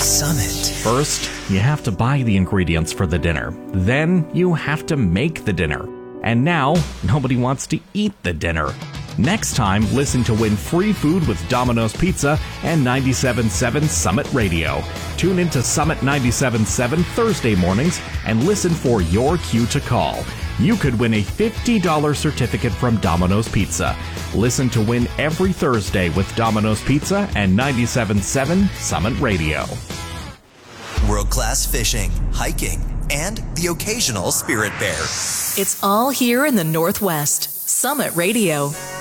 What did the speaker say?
Summit. First, you have to buy the ingredients for the dinner. Then, you have to make the dinner. And now, nobody wants to eat the dinner. Next time, listen to win free food with Domino's Pizza and 97.7 Summit Radio. Tune into Summit 97.7 Thursday mornings and listen for your cue to call. You could win a $50 certificate from Domino's Pizza. Listen to win every Thursday with Domino's Pizza and 97.7 Summit Radio. World-class fishing, hiking, and the occasional spirit bear. It's all here in the Northwest. Summit Radio.